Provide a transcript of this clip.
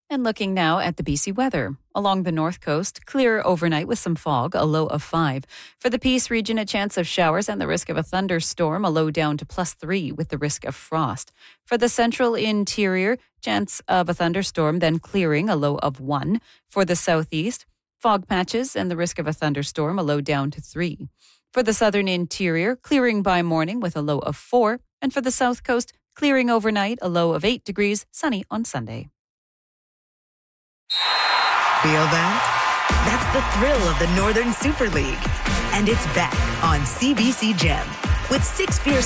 And looking now at the BC weather. Along the north coast, clear overnight with some fog, a low of 5. For the Peace region, a chance of showers and the risk of a thunderstorm, a low down to +3 with the risk of frost. For the central interior, chance of a thunderstorm, then clearing, a low of 1. For the southeast, fog patches and the risk of a thunderstorm, a low down to 3. For the southern interior, clearing by morning with a low of 4. And for the south coast, clearing overnight, a low of 8 degrees, sunny on Sunday. Feel that? That's the thrill of the Northern Super League. And it's back on CBC Gem with 6 fierce